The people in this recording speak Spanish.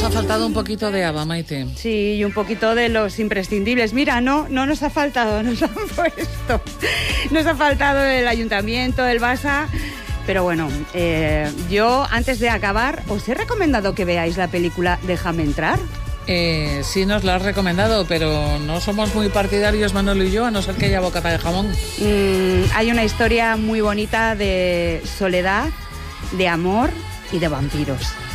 Nos ha faltado un poquito de ABBA, Maite. Sí, y un poquito de los imprescindibles. Mira, no nos ha faltado, nos han puesto. Nos ha faltado el Ayuntamiento, el Barça. Pero bueno, yo antes de acabar os he recomendado que veáis la película Déjame entrar. Sí, nos la has recomendado, pero no somos muy partidarios, Manolo y yo, a no ser que haya bocata de jamón. Hay una historia muy bonita de soledad, de amor y de vampiros.